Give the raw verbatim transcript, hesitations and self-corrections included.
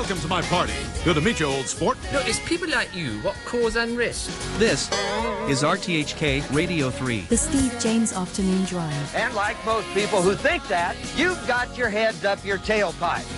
welcome to my party. Good to meet you, old sport. No, it's people like you what cause unrest. This is R T H K Radio three. The Steve James Afternoon Drive. And like most people who think that, you've got your heads up your tailpipe.